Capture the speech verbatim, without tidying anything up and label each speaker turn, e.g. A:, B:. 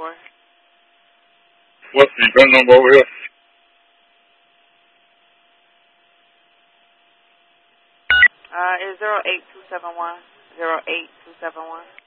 A: for?
B: What's the gun number over here?
A: Uh, it's zero eight two seven one. Zero eight two seven one.